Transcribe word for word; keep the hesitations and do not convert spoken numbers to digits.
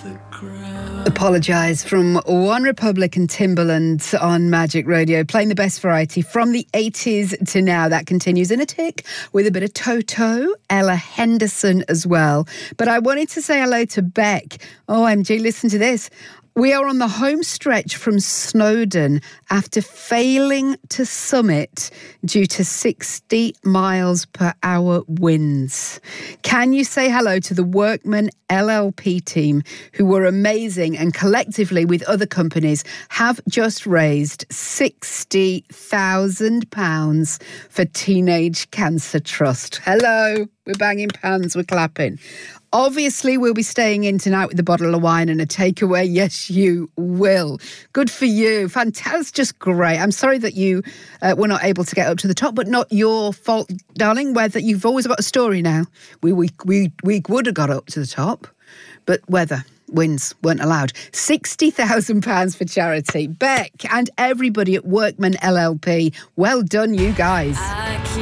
Apologise from One Republic and Timbaland on Magic Radio, playing the best variety from the eighties to now. That continues in a tick with a bit of Toto, Ella Henderson as well. But I wanted to say hello to Beck. O M G, listen to this. We are on the home stretch from Snowdon after failing to summit due to sixty miles per hour winds. Can you say hello to the Workman L L P team, who were amazing and collectively with other companies have just raised sixty thousand pounds for Teenage Cancer Trust. Hello, we're banging pans, we're clapping. Obviously, we'll be staying in tonight with a bottle of wine and a takeaway. Yes, you will. Good for you. Fantastic. Just great. I'm sorry that you uh, were not able to get up to the top, but not your fault, darling. Weather, you've always got a story now. We, we, we, we would have got up to the top, but weather, winds weren't allowed. sixty thousand pounds for charity. Beck and everybody at Workman L L P. Well done, you guys.